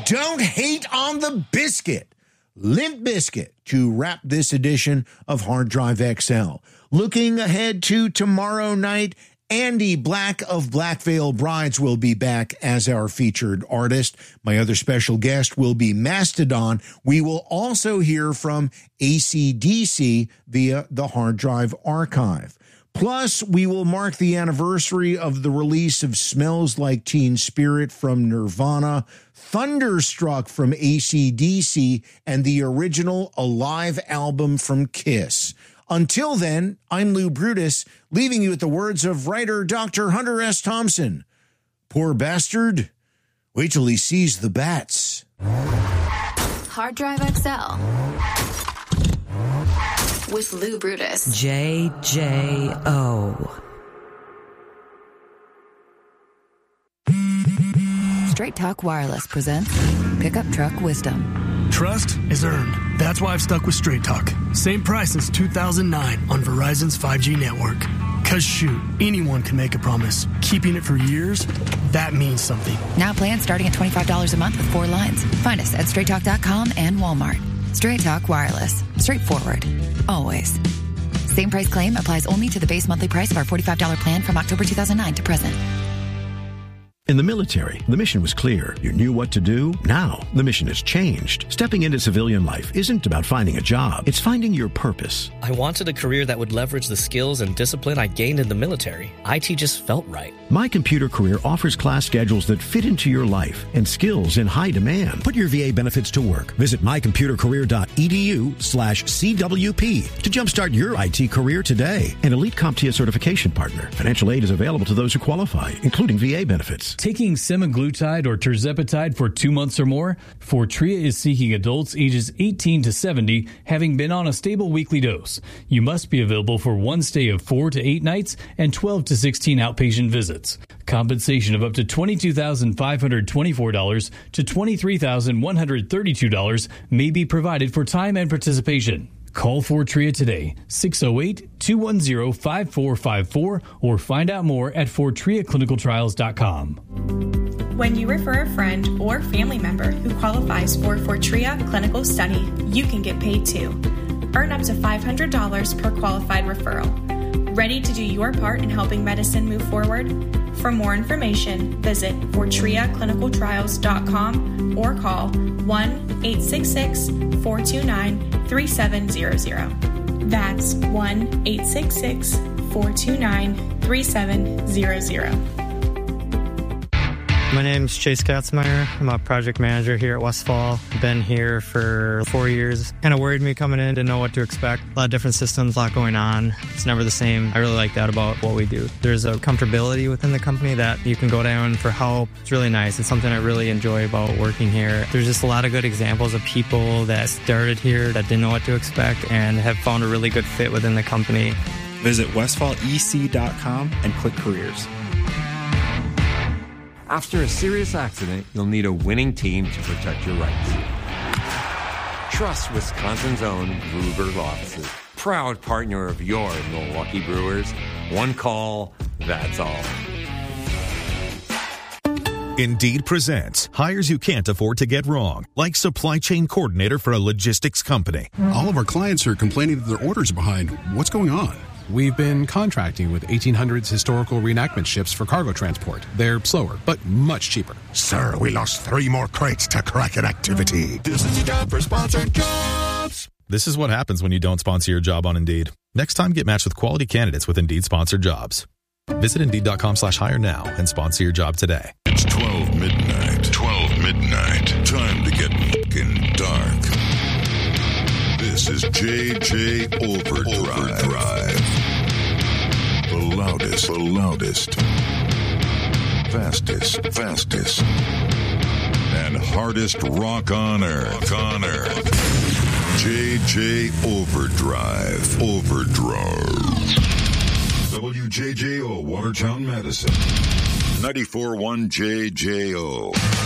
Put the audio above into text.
don't hate on the biscuit. Limp Bizkit to wrap this edition of Hard Drive XL. Looking ahead to tomorrow night, Andy Black of Black Veil Brides will be back as our featured artist. My other special guest will be Mastodon. We will also hear from AC/DC via the Hard Drive Archive. Plus, we will mark the anniversary of the release of Smells Like Teen Spirit from Nirvana, Thunderstruck from AC/DC, and the original Alive album from Kiss. Until then, I'm Lou Brutus, leaving you with the words of writer Dr. Hunter S. Thompson. Poor bastard. Wait till he sees the bats. Hard Drive XL with Lou Brutus. JJO. Straight Talk Wireless presents Pickup Truck Wisdom. Trust is earned. That's why I've stuck with Straight Talk. Same price since 2009 on Verizon's 5G network. Cause shoot, anyone can make a promise. Keeping it for years, that means something. Now plans starting at $25 a month with 4 lines. Find us at straighttalk.com and Walmart. Straight Talk Wireless. Straightforward. Always. Same price claim applies only to the base monthly price of our $45 plan from October 2009 to present. In the military, the mission was clear. You knew what to do. Now, the mission has changed. Stepping into civilian life isn't about finding a job. It's finding your purpose. I wanted a career that would leverage the skills and discipline I gained in the military. IT just felt right. My Computer Career offers class schedules that fit into your life and skills in high demand. Put your VA benefits to work. Visit mycomputercareer.edu/CWP to jumpstart your IT career today. An elite CompTIA certification partner. Financial aid is available to those who qualify, including VA benefits. Taking semaglutide or tirzepatide for 2 months or more, Fortrea is seeking adults ages 18 to 70 having been on a stable weekly dose. You must be available for one stay of 4 to 8 nights and 12 to 16 outpatient visits. Compensation of up to $22,524 to $23,132 may be provided for time and participation. Call Fortrea today, 608-210-5454, or find out more at FortreaClinicalTrials.com. When you refer a friend or family member who qualifies for Fortrea Clinical Study, you can get paid too. Earn up to $500 per qualified referral. Ready to do your part in helping medicine move forward? For more information, visit FortreaClinicalTrials.com or call 1-866-429-3700. That's 1-866-429-3700. My name's Chase Katzmeyer. I'm a project manager here at Westfall. Been here for 4 years. Kind of worried me coming in, didn't know what to expect. A lot of different systems, a lot going on. It's never the same. I really like that about what we do. There's a comfortability within the company that you can go down for help. It's really nice. It's something I really enjoy about working here. There's just a lot of good examples of people that started here that didn't know what to expect and have found a really good fit within the company. Visit westfallec.com and click careers. After a serious accident, you'll need a winning team to protect your rights. Trust Wisconsin's own Gruber Law Offices, proud partner of your Milwaukee Brewers. One call, that's all. Indeed presents hires you can't afford to get wrong, like supply chain coordinator for a logistics company. All of our clients are complaining that their orders are behind. What's going on? We've been contracting with 1800s historical reenactment ships for cargo transport. They're slower, but much cheaper. Sir, we lost 3 more crates to Kraken activity. This is your job for sponsored jobs. This is what happens when you don't sponsor your job on Indeed. Next time, get matched with quality candidates with Indeed sponsored jobs. Visit Indeed.com/hire now and sponsor your job today. It's 12 midnight. 12 midnight. Time to get fucking dark. This is JJ Overdrive. The loudest, fastest, and hardest rock on earth. JJ Overdrive. WJJO, Watertown, Madison. 94.1 JJO.